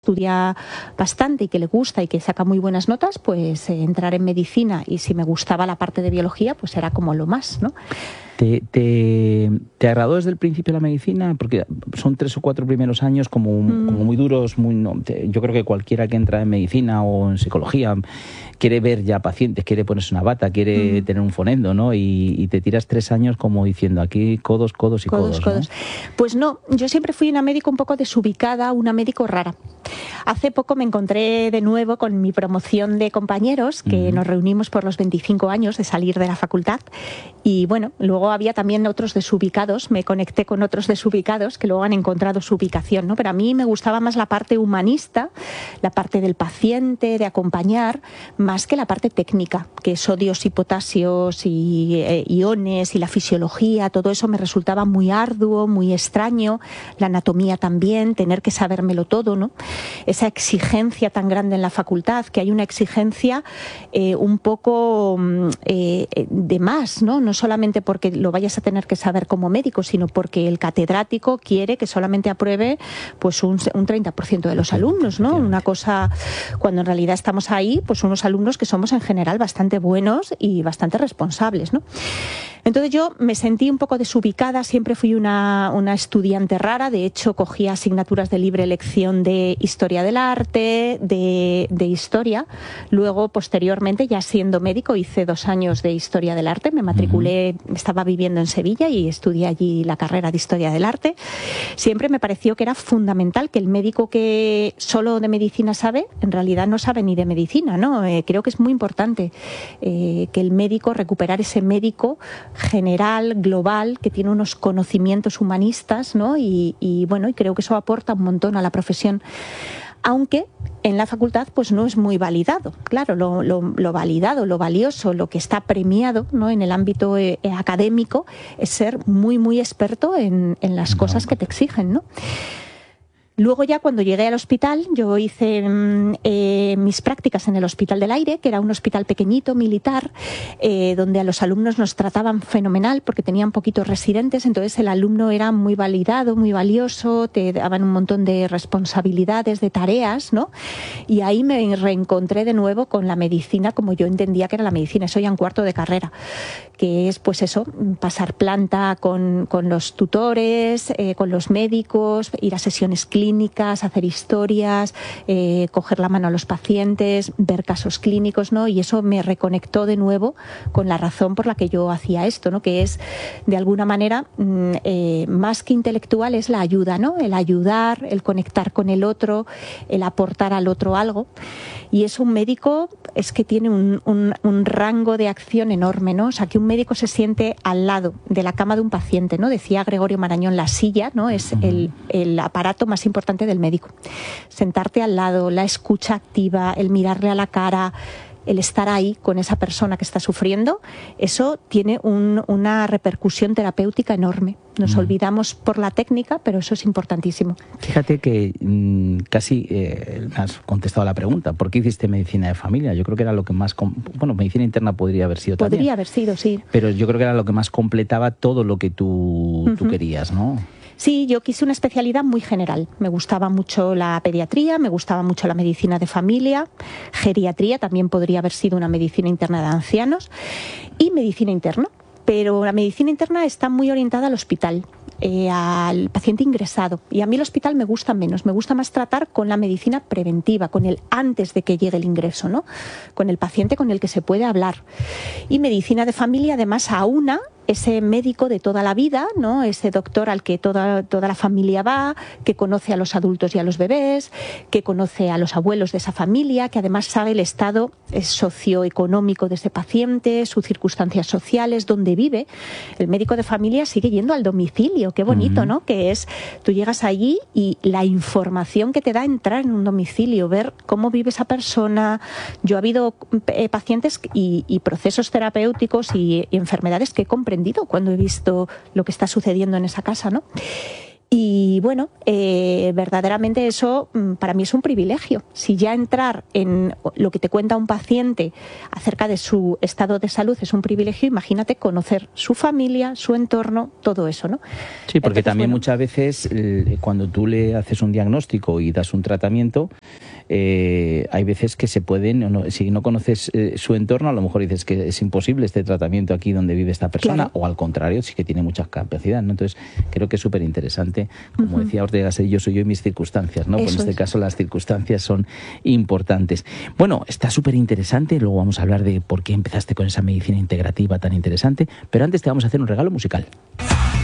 estudia bastante y que le gusta y que saca muy buenas notas, pues entrar en medicina, y si me gustaba la parte de biología, pues era como lo más, ¿no? ¿Te agradó desde el principio la medicina? Porque son 3 o 4 primeros años como muy duros. Yo creo que cualquiera que entra en medicina o en psicología quiere ver ya pacientes, quiere ponerse una bata, quiere tener un fonendo, ¿no? Y te tiras 3 años como diciendo aquí codos y codos, ¿no? Pues no, yo siempre fui una médico un poco desubicada, una médico rara. Hace poco me encontré de nuevo con mi promoción de compañeros, que nos reunimos por los 25 años de salir de la facultad, y bueno, luego había también otros desubicados, me conecté con otros desubicados que luego han encontrado su ubicación, ¿no? Pero a mí me gustaba más la parte humanista, la parte del paciente, de acompañar, más que la parte técnica, que sodios y potasios y iones y la fisiología, todo eso me resultaba muy arduo, muy extraño, la anatomía también, tener que sabérmelo todo, ¿no? Esa exigencia tan grande en la facultad, que hay una exigencia un poco de más, ¿no? No solamente porque lo vayas a tener que saber como médico, sino porque el catedrático quiere que solamente apruebe pues un 30% de los alumnos, ¿no? Una cosa, cuando en realidad estamos ahí, pues unos alumnos que somos en general bastante buenos y bastante responsables, ¿no? Entonces yo me sentí un poco desubicada, siempre fui una estudiante rara, de hecho cogía asignaturas de libre elección de historia del arte, de historia, luego posteriormente ya siendo médico hice 2 años de historia del arte, me matriculé, estaba viviendo en Sevilla y estudié allí la carrera de historia del arte. Siempre me pareció que era fundamental que el médico que solo de medicina sabe, en realidad no sabe ni de medicina, ¿no? Creo que es muy importante que el médico, recuperar ese médico general, global, que tiene unos conocimientos humanistas, ¿no? Y bueno, y creo que eso aporta un montón a la profesión, aunque en la facultad pues no es muy validado. Claro, lo validado, lo valioso, lo que está premiado, ¿no? En el ámbito académico es ser muy, muy experto en las cosas que te exigen, ¿no? Luego ya cuando llegué al hospital, yo hice mis prácticas en el Hospital del Aire, que era un hospital pequeñito, militar, donde a los alumnos nos trataban fenomenal porque tenían poquitos residentes, entonces el alumno era muy validado, muy valioso, te daban un montón de responsabilidades, de tareas, ¿no? Y ahí me reencontré de nuevo con la medicina como yo entendía que era la medicina, eso ya en cuarto de carrera, que es pues eso, pasar planta con los tutores, con los médicos, ir a sesiones clínicas, hacer historias, coger la mano a los pacientes, ver casos clínicos, ¿no? Y eso me reconectó de nuevo con la razón por la que yo hacía esto, ¿no? Que es, de alguna manera, más que intelectual, es la ayuda, ¿no? El ayudar, el conectar con el otro, el aportar al otro algo. Y es un médico, es que tiene un rango de acción enorme, ¿no? O sea, que un médico se siente al lado de la cama de un paciente, ¿no? Decía Gregorio Marañón, la silla, ¿no? Es el aparato más importante del médico. Sentarte al lado, la escucha activa, el mirarle a la cara, el estar ahí con esa persona que está sufriendo, eso tiene una repercusión terapéutica enorme. Nos olvidamos por la técnica, pero eso es importantísimo. Fíjate que casi has contestado a la pregunta. ¿Por qué hiciste medicina de familia? Yo creo que era lo que más... Bueno, medicina interna podría haber sido también. Podría haber sido, sí. Pero yo creo que era lo que más completaba todo lo que tú querías, ¿no? Sí, yo quise una especialidad muy general. Me gustaba mucho la pediatría, me gustaba mucho la medicina de familia, geriatría, también podría haber sido una medicina interna de ancianos, y medicina interna. Pero la medicina interna está muy orientada al hospital, al paciente ingresado. Y a mí el hospital me gusta menos, me gusta más tratar con la medicina preventiva, con el antes de que llegue el ingreso, ¿no? Con el paciente con el que se puede hablar. Y medicina de familia además aúna ese médico de toda la vida, ¿no? Ese doctor al que toda la familia va, que conoce a los adultos y a los bebés, que conoce a los abuelos de esa familia, que además sabe el estado socioeconómico de ese paciente, sus circunstancias sociales, dónde vive. El médico de familia sigue yendo al domicilio, qué bonito, ¿no? Que es, tú llegas allí y la información que te da entrar en un domicilio, ver cómo vive esa persona. Yo ha habido pacientes y procesos terapéuticos y enfermedades que he comprendido cuando he visto lo que está sucediendo en esa casa, ¿no? Y Y bueno, verdaderamente eso para mí es un privilegio. Si ya entrar en lo que te cuenta un paciente acerca de su estado de salud es un privilegio, imagínate conocer su familia, su entorno, todo eso, ¿no? Sí, porque entonces, también muchas veces cuando tú le haces un diagnóstico y das un tratamiento, hay veces que se pueden, si no conoces su entorno, a lo mejor dices que es imposible este tratamiento aquí donde vive esta persona, claro. O al contrario, sí que tiene mucha capacidad, ¿no? Entonces, creo que es súper interesante. Como decía Ortega Gasset, yo soy yo y mis circunstancias, ¿no? Pues en este caso las circunstancias son importantes. Bueno, está súper interesante, luego vamos a hablar de por qué empezaste con esa medicina integrativa tan interesante, pero antes te vamos a hacer un regalo musical.